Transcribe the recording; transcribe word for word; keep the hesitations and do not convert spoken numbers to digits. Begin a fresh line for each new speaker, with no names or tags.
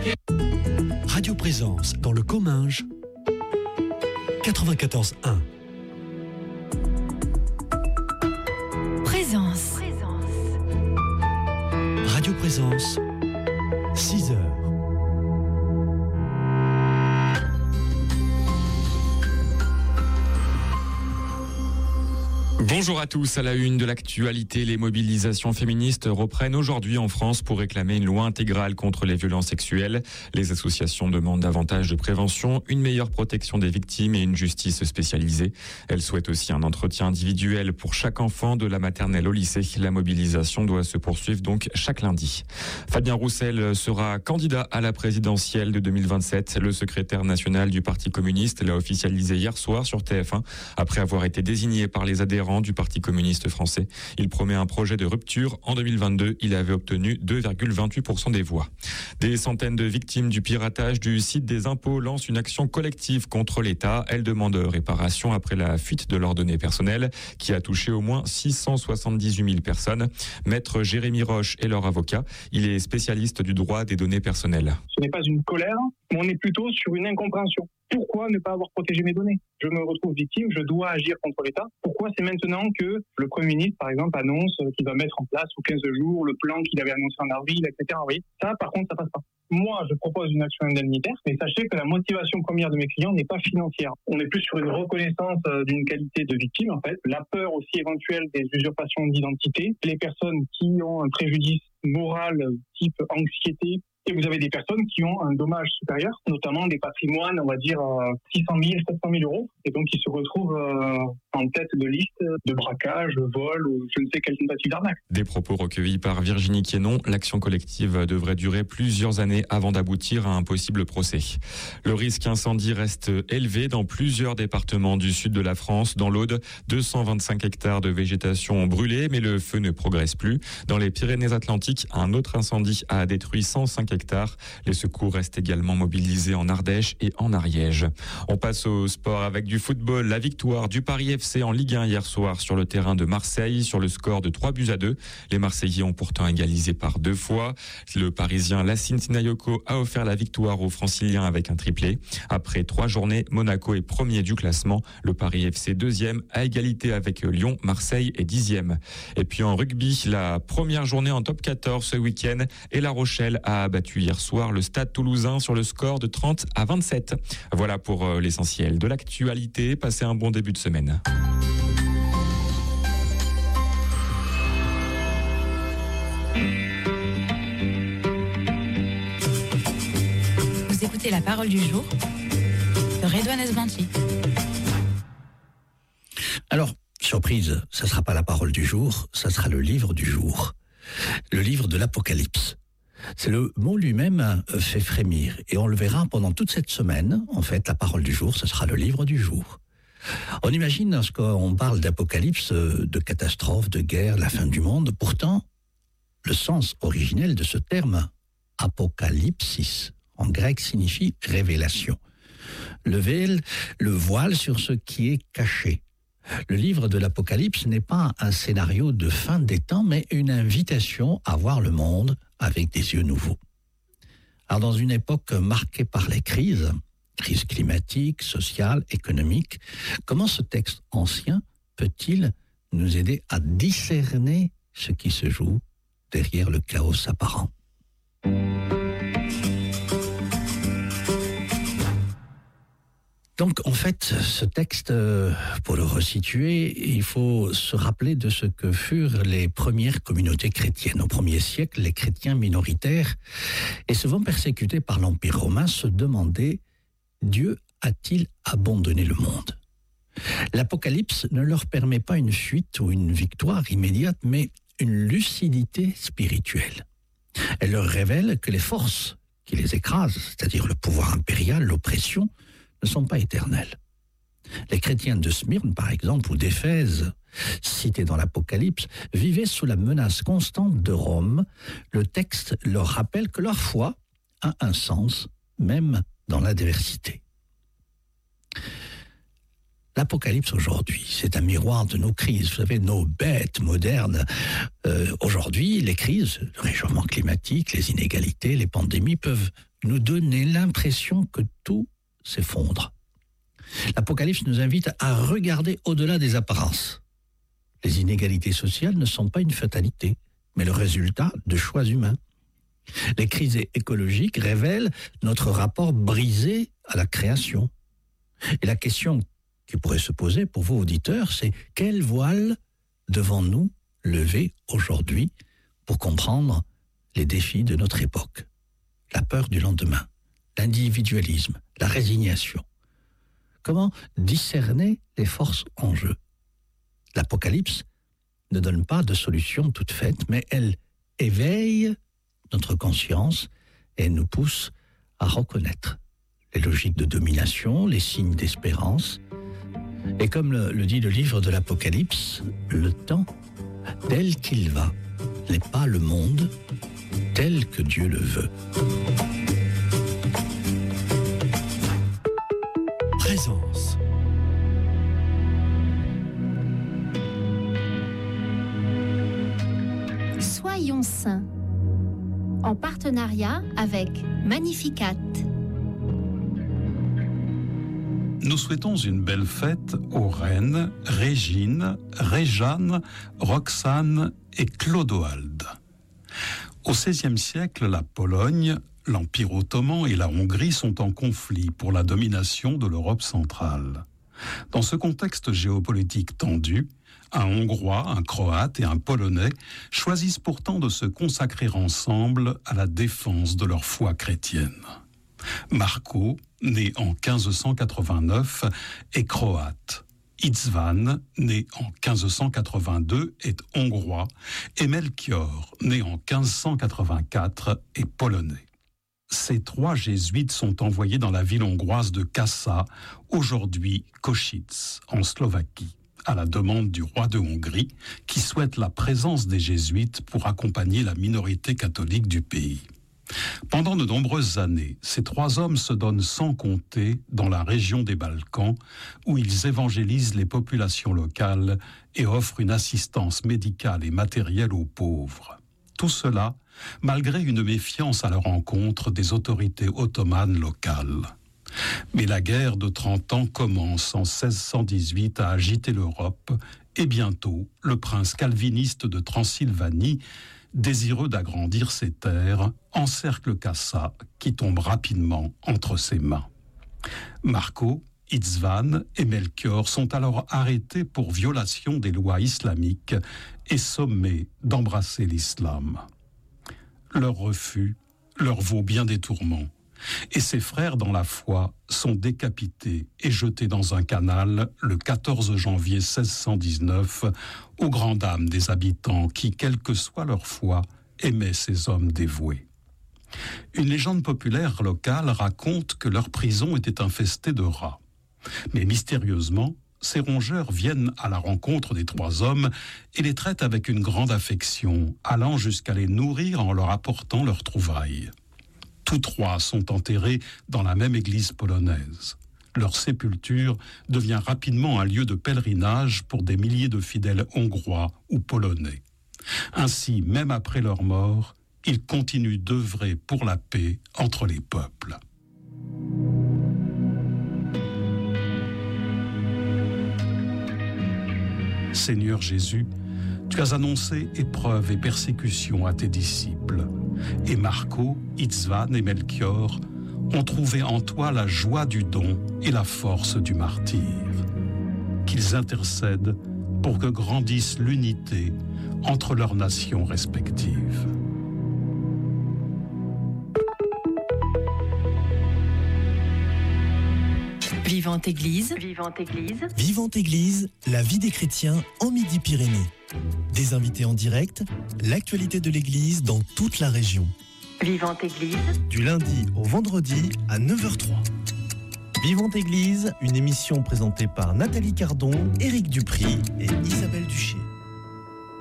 Radio Présence dans le Comminges, quatre-vingt-quatorze un.
Présence.
Radio Présence, six heures.
Bonjour à tous. À la une de l'actualité, les mobilisations féministes reprennent aujourd'hui en France pour réclamer une loi intégrale contre les violences sexuelles. Les associations demandent davantage de prévention, une meilleure protection des victimes et une justice spécialisée. Elles souhaitent aussi un entretien individuel pour chaque enfant de la maternelle au lycée. La mobilisation doit se poursuivre donc chaque lundi. Fabien Roussel sera candidat à la présidentielle de deux mille vingt-sept. Le secrétaire national du Parti communiste l'a officialisé hier soir sur T F un après avoir été désigné par les adhérents du Parti communiste français. Il promet un projet de rupture. En deux mille vingt-deux, il avait obtenu deux virgule vingt-huit pour cent des voix. Des centaines de victimes du piratage du site des impôts lancent une action collective contre l'État. Elles demandent réparation après la fuite de leurs données personnelles qui a touché au moins six cent soixante-dix-huit mille personnes. Maître Jérémy Roche est leur avocat. Il est spécialiste du droit des données personnelles.
Ce n'est pas une colère, mais on est plutôt sur une incompréhension. Pourquoi ne pas avoir protégé mes données ? Je me retrouve victime, je dois agir contre l'État. Pourquoi c'est maintenant que le Premier ministre, par exemple, annonce qu'il va mettre en place sous quinze jours le plan qu'il avait annoncé en avril, et cetera. Oui, ça, par contre, ça passe pas. Moi, je propose une action indemnitaire, mais sachez que la motivation première de mes clients n'est pas financière. On est plus sur une reconnaissance d'une qualité de victime, en fait. La peur aussi éventuelle des usurpations d'identité. Les personnes qui ont un préjudice moral type anxiété, et vous avez des personnes qui ont un dommage supérieur, notamment des patrimoines, on va dire, six cent mille, sept cent mille euros, et donc ils se retrouvent euh, en tête de liste de braquage, de vol, ou je ne sais quelle tentative d'arnaque.
Des propos recueillis par Virginie Quénon. L'action collective devrait durer plusieurs années avant d'aboutir à un possible procès. Le risque incendie reste élevé dans plusieurs départements du sud de la France. Dans l'Aude, deux cent vingt-cinq hectares de végétation ont brûlé, mais le feu ne progresse plus. Dans les Pyrénées-Atlantiques, un autre incendie a détruit cent cinq hectares. Les secours restent également mobilisés en Ardèche et en Ariège. On passe au sport avec du football. La victoire du Paris F C en Ligue un hier soir sur le terrain de Marseille sur le score de trois buts à deux. Les Marseillais ont pourtant égalisé par deux fois. Le Parisien Lassine Sinayoko a offert la victoire aux Franciliens avec un triplé. Après trois journées, Monaco est premier du classement. Le Paris F C deuxième à égalité avec Lyon. Marseille est dixième. Et puis en rugby, la première journée en top quatorze ce week-end et La Rochelle a battu hier soir le Stade Toulousain sur le score de trente à vingt-sept. Voilà pour l'essentiel de l'actualité. Passez un bon début de semaine.
Vous écoutez La Parole du jour de Redouane Esbanti.
Alors, surprise, ça ne sera pas la parole du jour, ça sera le livre du jour. Le livre de l'Apocalypse. C'est le mot lui-même fait frémir. Et on le verra pendant toute cette semaine. En fait, la parole du jour, ce sera le livre du jour. On imagine, lorsqu'on parle d'apocalypse, de catastrophe, de guerre, la fin du monde. Pourtant, le sens originel de ce terme, apocalypsis, en grec, signifie révélation. Lever le voile sur ce qui est caché. Le livre de l'Apocalypse n'est pas un scénario de fin des temps, mais une invitation à voir le monde avec des yeux nouveaux. Alors, dans une époque marquée par les crises, crises climatiques, sociales, économiques, comment ce texte ancien peut-il nous aider à discerner ce qui se joue derrière le chaos apparent ? Donc, en fait, ce texte, pour le resituer, il faut se rappeler de ce que furent les premières communautés chrétiennes. Au premier siècle, les chrétiens minoritaires, et souvent persécutés par l'Empire romain, se demandaient « Dieu a-t-il abandonné le monde ?» L'Apocalypse ne leur permet pas une fuite ou une victoire immédiate, mais une lucidité spirituelle. Elle leur révèle que les forces qui les écrasent, c'est-à-dire le pouvoir impérial, l'oppression, ne sont pas éternels. Les chrétiens de Smyrne, par exemple, ou d'Éphèse, cités dans l'Apocalypse, vivaient sous la menace constante de Rome. Le texte leur rappelle que leur foi a un sens, même dans l'adversité. L'Apocalypse aujourd'hui, c'est un miroir de nos crises. Vous savez, nos bêtes modernes. Euh, aujourd'hui, les crises, le réchauffement climatique, les inégalités, les pandémies peuvent nous donner l'impression que tout s'effondre. L'Apocalypse nous invite à regarder au-delà des apparences. Les inégalités sociales ne sont pas une fatalité, mais le résultat de choix humains. Les crises écologiques révèlent notre rapport brisé à la création. Et la question qui pourrait se poser pour vous, auditeurs, c'est quel voile devons-nous lever aujourd'hui pour comprendre les défis de notre époque? La peur du lendemain, l'individualisme, la résignation. Comment discerner les forces en jeu? L'Apocalypse ne donne pas de solution toute faite, mais elle éveille notre conscience et nous pousse à reconnaître les logiques de domination, les signes d'espérance. Et comme le, le dit le livre de l'Apocalypse, le temps tel qu'il va n'est pas le monde tel que Dieu le veut.
Présence.
Soyons saints, en partenariat avec Magnificat.
Nous souhaitons une belle fête aux reines Régine, Réjeanne, Roxane et Clodoald. Au seizième siècle, la Pologne, l'Empire ottoman et la Hongrie sont en conflit pour la domination de l'Europe centrale. Dans ce contexte géopolitique tendu, un Hongrois, un Croate et un Polonais choisissent pourtant de se consacrer ensemble à la défense de leur foi chrétienne. Marco, né en quinze cent quatre-vingt-neuf, est croate. Itzvan, né en quinze cent quatre-vingt-deux, est hongrois. Et Melchior, né en quinze cent quatre-vingt-quatre, est polonais. Ces trois jésuites sont envoyés dans la ville hongroise de Kassa, aujourd'hui Košice, en Slovaquie, à la demande du roi de Hongrie, qui souhaite la présence des jésuites pour accompagner la minorité catholique du pays. Pendant de nombreuses années, ces trois hommes se donnent sans compter dans la région des Balkans, où ils évangélisent les populations locales et offrent une assistance médicale et matérielle aux pauvres. Tout cela, malgré une méfiance à leur encontre des autorités ottomanes locales. Mais la guerre de trente ans commence en seize cent dix-huit à agiter l'Europe, et bientôt, le prince calviniste de Transylvanie, désireux d'agrandir ses terres, encercle Kassa, qui tombe rapidement entre ses mains. Marco, Itzvan et Melchior sont alors arrêtés pour violation des lois islamiques et sommés d'embrasser l'islam. Leur refus leur vaut bien des tourments, et ses frères dans la foi sont décapités et jetés dans un canal le quatorze janvier seize cent dix-neuf, aux grandes dames des habitants qui, quelle que soit leur foi, aimaient ces hommes dévoués. Une légende populaire locale raconte que leur prison était infestée de rats. Mais mystérieusement, ces rongeurs viennent à la rencontre des trois hommes et les traitent avec une grande affection, allant jusqu'à les nourrir en leur apportant leurs trouvailles. Tous trois sont enterrés dans la même église polonaise. Leur sépulture devient rapidement un lieu de pèlerinage pour des milliers de fidèles hongrois ou polonais. Ainsi, même après leur mort, ils continuent d'œuvrer pour la paix entre les peuples. Seigneur Jésus, tu as annoncé épreuves et persécutions à tes disciples. Et Marco, Itzvan et Melchior ont trouvé en toi la joie du don et la force du martyr. Qu'ils intercèdent pour que grandisse l'unité entre leurs nations respectives.
Vivante Église.
Vivante Église.
Vivante Église, la vie des chrétiens en Midi-Pyrénées. Des invités en direct, l'actualité de l'Église dans toute la région.
Vivante Église.
Du lundi au vendredi à neuf heures zéro trois. Vivante Église, une émission présentée par Nathalie Cardon, Éric Dupry et Isabelle Duché.